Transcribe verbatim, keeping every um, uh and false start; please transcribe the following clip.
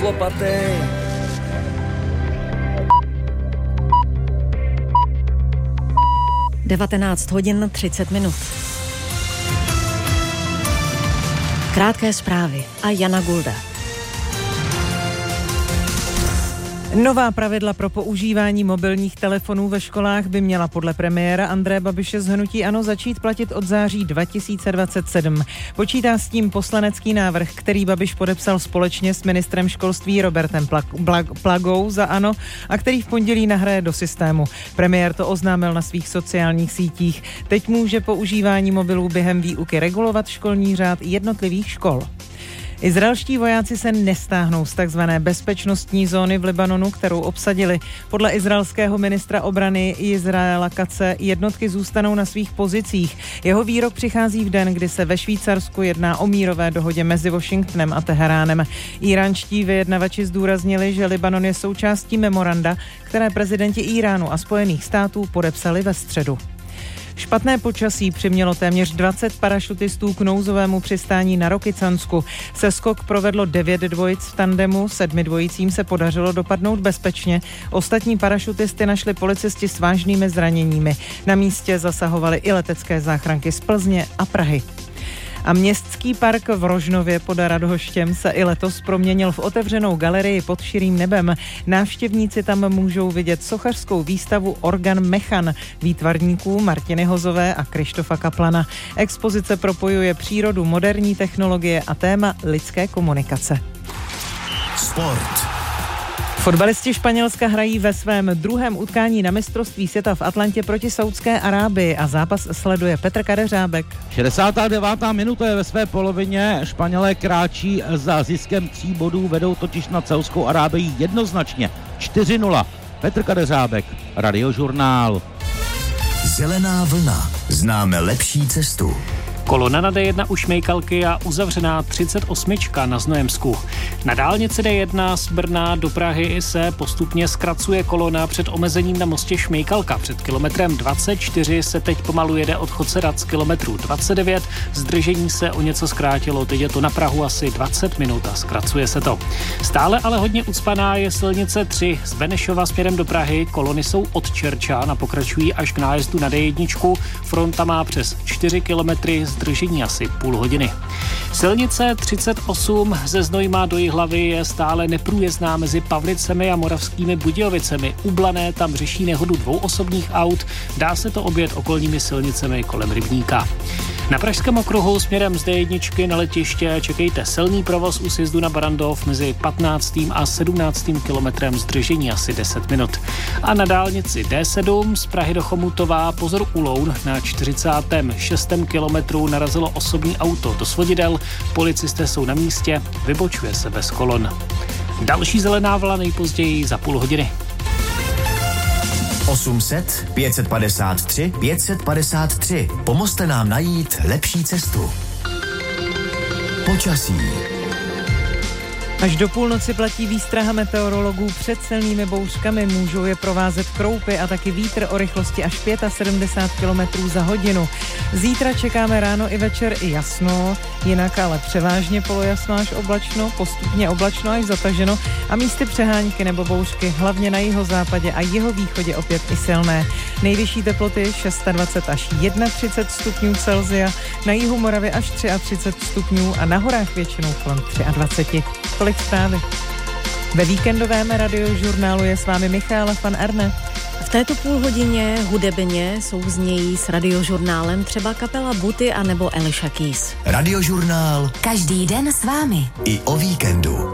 z lopaty. devatenáct hodin třicet minut. Krátké zprávy a Jana Gulda. Nová pravidla pro používání mobilních telefonů ve školách by měla podle premiéra Andreje Babiše z hnutí ANO začít platit od září dva tisíce dvacet sedm. Počítá s tím poslanecký návrh, který Babiš podepsal společně s ministrem školství Robertem Plagou za ANO a který v pondělí nahraje do systému. Premiér to oznámil na svých sociálních sítích. Teď může používání mobilů během výuky regulovat školní řád jednotlivých škol. Izraelští vojáci se nestáhnou z takzvané bezpečnostní zóny v Libanonu, kterou obsadili. Podle izraelského ministra obrany Izraela Katze jednotky zůstanou na svých pozicích. Jeho výrok přichází v den, kdy se ve Švýcarsku jedná o mírové dohodě mezi Washingtonem a Teheránem. Íránští vyjednavači zdůraznili, že Libanon je součástí memoranda, které prezidenti Íránu a Spojených států podepsali ve středu. Špatné počasí přimělo téměř dvacet parašutistů k nouzovému přistání na Rokycansku. Seskok provedlo devět dvojic v tandemu, sedmi dvojicím se podařilo dopadnout bezpečně. Ostatní parašutisty našli policisti s vážnými zraněními. Na místě zasahovaly i letecké záchranky z Plzně a Prahy. A městský park v Rožnově pod Radhoštěm se i letos proměnil v otevřenou galerii pod širým nebem. Návštěvníci tam můžou vidět sochařskou výstavu Organ Mechan výtvarníků Martiny Hozové a Krištofa Kaplana. Expozice propojuje přírodu, moderní technologie a téma lidské komunikace. Sport. Fotbalisti Španělska hrají ve svém druhém utkání na mistrovství světa v Atlantě proti Saúdské Arábii a zápas sleduje Petr Kadeřábek. šedesátá devátá minuta je ve své polovině. Španělé kráčí za ziskem tří bodů, vedou totiž nad Saúdskou Arábií jednoznačně čtyři nula. Petr Kadeřábek, Radiožurnál. Zelená vlna. Známe lepší cestu. Kolona na D jedna u Šmejkalky a uzavřená třicet osm na Znojemsku. Na dálnici D jedna z Brna do Prahy se postupně zkracuje kolona před omezením na mostě Šmejkalka. Před kilometrem dvacet čtyři se teď pomalu jede od Chodce z kilometru dvacet devět. Zdržení se o něco zkrátilo, teď je to na Prahu asi dvacet minut a zkracuje se to. Stále ale hodně ucpaná je silnice tři z Benešova směrem do Prahy. Kolony jsou od Čerčan a pokračují až k nájezdu na D jedna. Fronta má přes čtyři kilometry, zdržení asi půl hodiny. Silnice třicet osm ze Znojma do Jihlavy je stále neprůjezdná mezi Pavlicemi a Moravskými Budějovicemi. U Blané tam řeší nehodu dvou osobních aut, dá se to objet okolními silnicemi kolem Rybníka. Na Pražském okruhu směrem z D jedna na letiště čekejte silný provoz u sjezdu na Barandov mezi patnáctým a sedmnáctým kilometrem, zdržení asi deset minut. A na dálnici D sedm z Prahy do Chomutova pozor u Loun na čtyřicátém šestém kilometru narazilo osobní auto do svodidel, policisté jsou na místě, vybočuje se bez kolon. Další zelená vlna nejpozději za půl hodiny. osm set pět set padesát tři pět set padesát tři. Pomozte nám najít lepší cestu. Počasí. Až do půlnoci platí výstraha meteorologů před silnými bouřkami, můžou je provázet kroupy a taky vítr o rychlosti až sedmdesát pět kilometrů za hodinu. Zítra čekáme ráno i večer i jasno, jinak ale převážně polojasno až oblačno, postupně oblačno až zataženo a místy přehánky nebo bouřky, hlavně na jihozápadě a jihovýchodě opět i silné. Nejvyšší teploty dvacet šest až třicet jedna stupňů Celsia, na jihu Moravy až třicet tři stupňů a na horách většinou kolem dvacet tři. Tolik zprávy. Ve víkendovém Radiožurnálu je s vámi Michála van Arne. V této půlhodině hudebně souznějí s Radiožurnálem třeba kapela Buty a nebo Alicia Keys. Radiožurnál každý den s vámi. i o víkendu.